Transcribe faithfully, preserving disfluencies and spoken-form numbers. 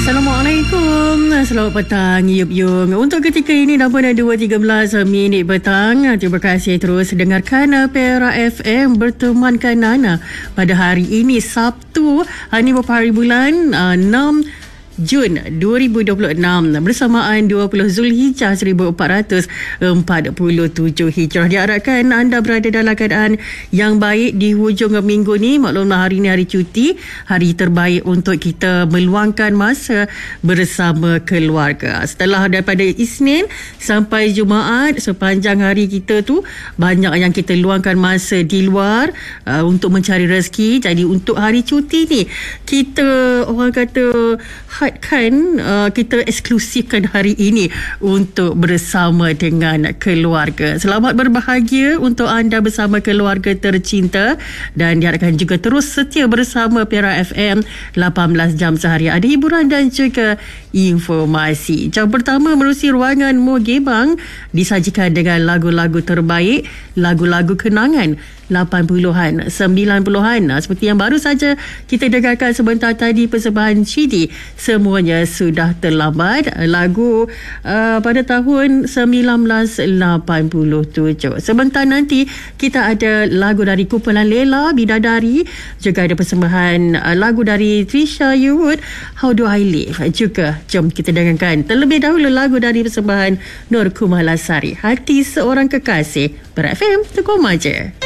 Assalamualaikum. Selamat petang, Yup Yung. Untuk ketika ini, dah pun dua tiga belas minit petang. Terima kasih terus dengarkan Perak F M bertemankan Nana pada hari ini, Sabtu, hari berapa hari bulan? enam Jun dua ribu dua puluh enam, bersamaan dua puluh Zulhijjah seribu empat ratus empat puluh tujuh Hijrah. Diharapkan anda berada dalam keadaan yang baik di hujung minggu ni. Maklumlah hari ni hari cuti, hari terbaik untuk kita meluangkan masa bersama keluarga. Setelah daripada Isnin sampai Jumaat, sepanjang hari kita tu banyak yang kita luangkan masa di luar uh, untuk mencari rezeki. Jadi untuk hari cuti ni, kita orang kata kan uh, kita eksklusifkan hari ini untuk bersama dengan keluarga. Selamat berbahagia untuk anda bersama keluarga tercinta, dan diharapkan juga terus setia bersama Perak F M lapan belas jam sehari. Ada hiburan dan juga informasi. Jam pertama menerusi ruangan Mogebang disajikan dengan lagu-lagu terbaik, lagu-lagu kenangan lapan puluhan, sembilan puluhan. Seperti yang baru saja kita dengarkan sebentar tadi, persembahan C D Semuanya Sudah Terlambat, lagu uh, pada tahun sembilan belas lapan puluh tujuh. Sebentar nanti kita ada lagu dari kumpulan Lela, Bidadari, juga ada persembahan uh, lagu dari Trisha Yearwood, How Do I Live. Juga jom kita dengarkan terlebih dahulu lagu dari persembahan Nur Kumalasari, Hati Seorang Kekasih. Perak F M, teguh maja.